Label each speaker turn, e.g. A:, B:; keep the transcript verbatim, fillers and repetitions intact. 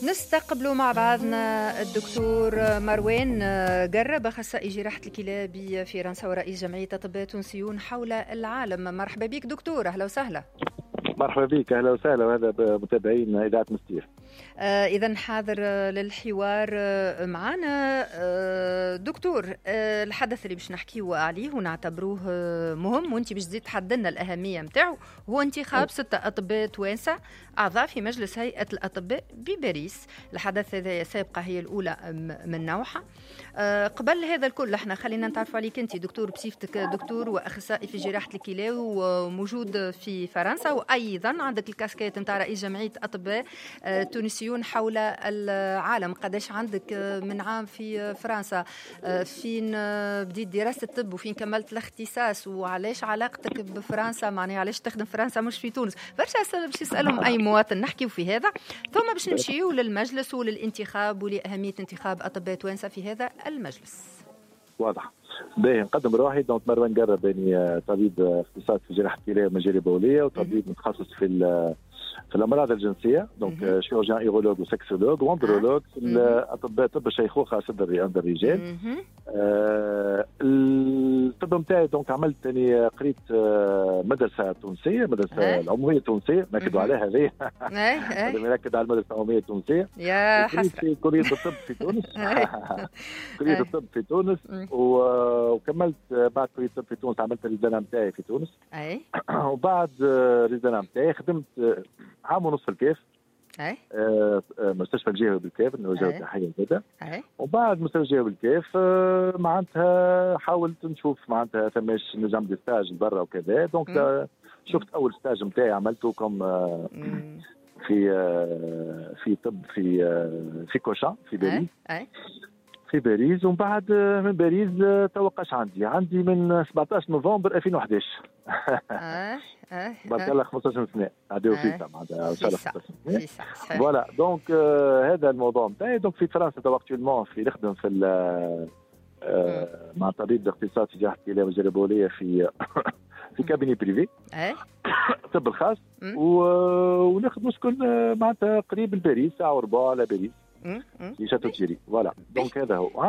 A: نستقبلوا مع بعضنا الدكتور مروان قرب، أخصائي جراحة الكلى بفرنسا ورئيس جمعية أطباء تونسيون حول العالم. مرحبا بك دكتور، أهلا وسهلا.
B: مرحبا بك، أهلا وسهلا، وهذا متابعين إذاعة مستير.
A: آه إذا حاضر للحوار معنا. آه دكتور، آه الحدث اللي باش نحكيه عليه ونعتبروه مهم وانت باش تزيد تحدلنا الأهمية متاعه هو انتخاب ستة أطباء توانسة أعضاء في مجلس هيئة الأطباء بباريس. الحدث هذا سابقة هي الأولى من نوعها. آه قبل هذا الكل احنا خلينا نتعرف عليك انت دكتور بصفتك دكتور وأخصائي في جراحة الكلى وموجود في فرنسا، وأيضا عندك الكاسكيت نتاع رئيس جمعية أطباء آه تونسيون حول العالم. قداش عندك من عام في فرنسا؟ فين بديت دراسة الطب وفين كملت الاختصاص؟ وعلاش علاقتك بفرنسا؟ معناها علاش تخدم فرنسا مش في تونس؟ برشا أسئلة باش يسألهم أي مواطن نحكيو في هذا، ثم باش نمشيو للمجلس وللانتخاب ولأهمية انتخاب أطباء توانسة في هذا المجلس.
B: واضح. باهي، نقدم روحي. دونك مروان قرب، يعني طبيب اختصاص في جراحة الكلى ومجاري بولية، وطبيب متخصص في في الامراض الجنسيه، دونك شيروجيان ايرولوج وسكسولوج واندرولوج، الاطباء طب الشيخوخه عند الرجال. آه الطب نتاعي دونك عملت اني قريت آه مدرسه تونسيه، مدرسه العموميه التونسيه، ناكدوا عليها هذه. هذا ناكد على المدرسه العموميه التونسيه.
A: يا حسره.
B: في كليه الطب في تونس. كليه الطب في تونس، وكملت بعد كليه الطب في تونس عملت الريزانه نتاعي في تونس.
A: اي.
B: وبعد الريزانه نتاعي خدمت عام ونص في الكيف.
A: اي.
B: آه مستشفى الجهوي بالكيف، نوجه تحيه زاده. وبعد مستشفى الجهوي بالكيف آه معناتها حاولت نشوف معناتها ثماش نجم دي ستاج برا وكذا. دونك آه شفت اول ستاج نتاعي عملته كم آه في آه في طب في آه في كوشا في باريس.
A: اي.
B: في باريس. ومن بعد من باريس توقعش عندي عندي من سبعطاش نوفمبر ألفين وحداش.
A: اه اه
B: بارك الله خمسطاش سنه عداو فيسا معناتها وصل خمسطاش سنه.
A: فوالا
B: دونك آه هذا الموضوع نتاعي. دونك في فرنسا تو اكتويلمون في نخدم في آه مع طبيب اختصاص في جراحه الكلى والمجاري البوليه في في كابيني بريفي.
A: اي.
B: طب الخاص. ونخدم سكن معناتها قريب لباريس، ساعه وربع على باريس في شاتو تيري. فوالا. دونك هذا هو.